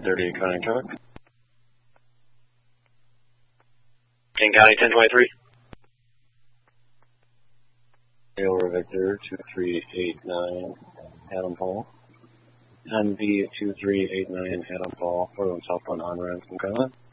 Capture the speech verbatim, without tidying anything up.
thirty, County Truck. King County, ten twenty-three. Over Victor, two three eight nine, Adam Paul. M V two three eight nine, Adam Paul, Portland Southbound on ramp from Conlon.